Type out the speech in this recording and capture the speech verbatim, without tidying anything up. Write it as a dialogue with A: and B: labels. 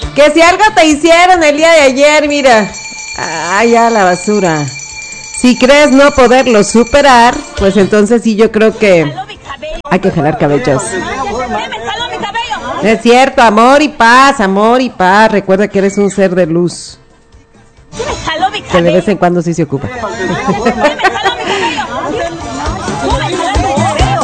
A: Que si algo te hicieron el día de ayer, mira. Ah, ya la basura. Si crees no poderlo superar, pues entonces sí, yo creo que hay que jalar cabellos. Es cierto, amor y paz, amor y paz. Recuerda que eres un ser de luz. Que de vez en cuando sí se ocupa.